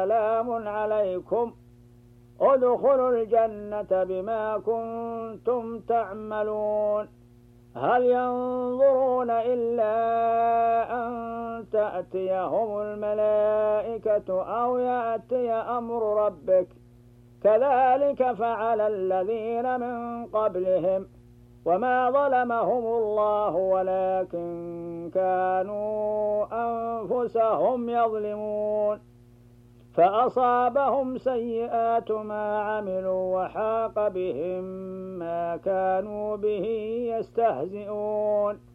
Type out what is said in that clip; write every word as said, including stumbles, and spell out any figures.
سلام عليكم ادخلوا الجنة بما كنتم تعملون. هل ينظرون إلا أن تأتيهم الملائكة أو يأتي أمر ربك كذلك فعل الذين من قبلهم وما ظلمهم الله ولكن كانوا أنفسهم يظلمون. فأصابهم سيئات ما عملوا وحاق بهم ما كانوا به يستهزئون.